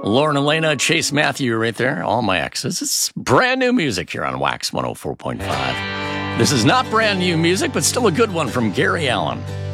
Lauren Elena, Chase Matthew right there, all my exes. It's brand new music here on Wax 104.5. This is not brand new music, but still a good one from Gary Allan.